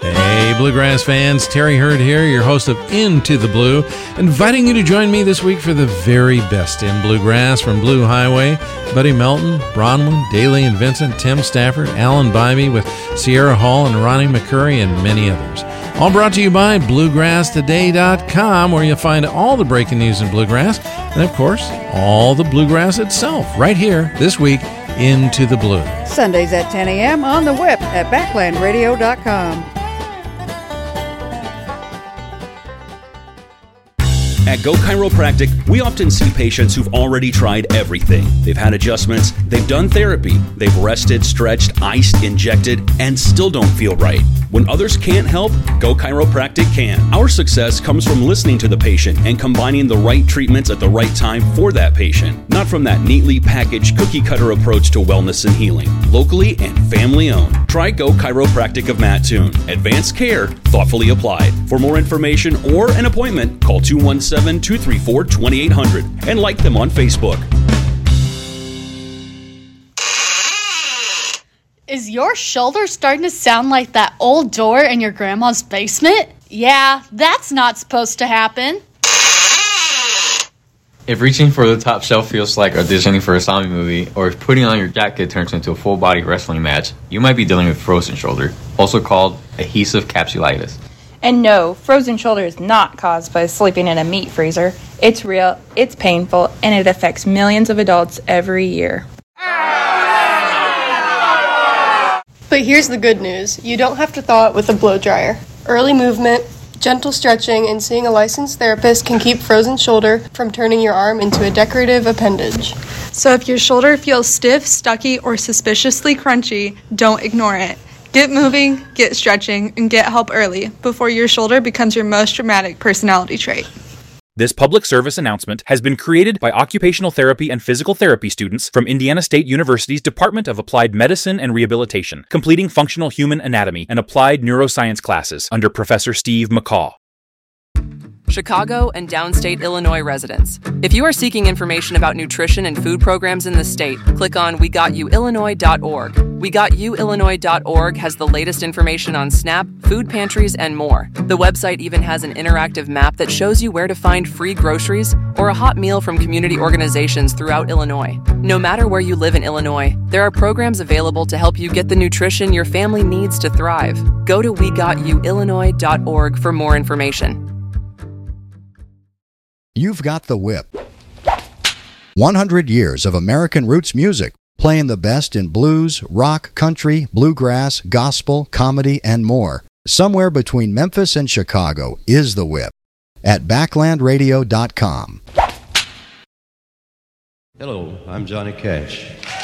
Hey, Bluegrass fans, Terry Hurd here, your host of Into the Blue, inviting you to join me this week for the very best in Bluegrass from Blue Highway, Buddy Melton, Bronwyn, Daly and Vincent, Tim Stafford, Alan Bybee with Sierra Hall and Ronnie McCurry and many others. All brought to you by BluegrassToday.com, where you'll find all the breaking news in Bluegrass, and of course, all the Bluegrass itself, right here, this week, Into the Blue. Sundays at 10 a.m. on the web at BacklandRadio.com. At Go Chiropractic, we often see patients who've already tried everything. They've had adjustments, they've done therapy, they've rested, stretched, iced, injected, and still don't feel right. When others can't help, Go Chiropractic can. Our success comes from listening to the patient and combining the right treatments at the right time for that patient, not from that neatly packaged cookie-cutter approach to wellness and healing. Locally and family-owned. Try Go Chiropractic of Mattoon. Advanced care, thoughtfully applied. For more information or an appointment, call 217-234-2800 and like them on Facebook. Is your shoulder starting to sound like that old door in your grandma's basement? Yeah, that's not supposed to happen. If reaching for the top shelf feels like auditioning for a zombie movie, or if putting on your jacket turns into a full-body wrestling match, you might be dealing with frozen shoulder, also called adhesive capsulitis. And no, frozen shoulder is not caused by sleeping in a meat freezer. It's real, it's painful, and it affects millions of adults every year. But here's the good news. You don't have to thaw it with a blow dryer. Early movement, gentle stretching, and seeing a licensed therapist can keep frozen shoulder from turning your arm into a decorative appendage. So if your shoulder feels stiff, stucky, or suspiciously crunchy, don't ignore it. Get moving, get stretching, and get help early before your shoulder becomes your most dramatic personality trait. This public service announcement has been created by occupational therapy and physical therapy students from Indiana State University's Department of Applied Medicine and Rehabilitation, completing functional human anatomy and applied neuroscience classes under Professor Steve McCaw. Chicago and downstate Illinois residents. If you are seeking information about nutrition and food programs in the state, click on WeGotYouIllinois.org. WeGotYouIllinois.org has the latest information on SNAP, food pantries, and more. The website even has an interactive map that shows you where to find free groceries or a hot meal from community organizations throughout Illinois. No matter where you live in Illinois, there are programs available to help you get the nutrition your family needs to thrive. Go to WeGotYouIllinois.org for more information. You've got the whip. 100 years of American roots music, playing the best in blues, rock, country, bluegrass, gospel, comedy, and more. Somewhere between Memphis and Chicago is the whip. At BacklandRadio.com. Hello, I'm Johnny Cash.